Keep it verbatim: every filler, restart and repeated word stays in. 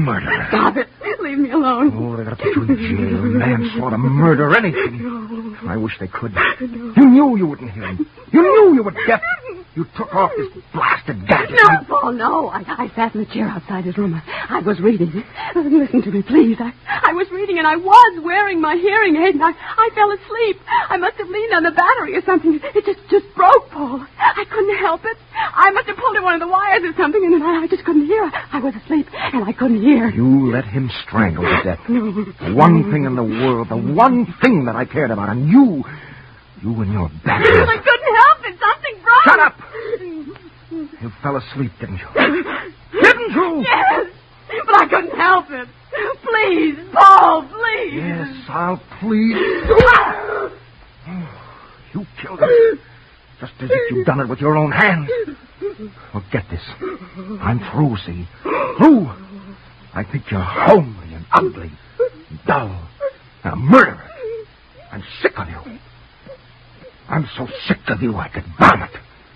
murderer. Stop it. Leave me alone. Oh, they're going to put you in jail. Manslaughter, murder, anything. No. I wish they could. No. You knew you wouldn't hear him. You knew you were deaf. You took off this blasted gadget. No, Paul, no. I, I sat in the chair outside his room. I, I was reading. Listen to me, please. I, I was reading, and I was wearing my hearing aid, and I, I fell asleep. I must have leaned on the battery or something. It just, just broke, Paul. I couldn't help it. I must have pulled at one of the wires or something, and then I, I just couldn't hear. I, I was asleep, and I couldn't hear. You let him strangle to death. No. The one thing in the world, the one thing that I cared about, and you... You and your battery. I couldn't help it. Something broke. Shut up! You fell asleep, didn't you? Didn't you? Yes, but I couldn't help it. Please, Paul, please. Yes, I'll please. You killed him. Just as if you'd done it with your own hands. Well, get this. I'm through, see? Through. I think you're homely and ugly, and dull, and a murderer. I'm sick of you. I'm so sick of you I could vomit.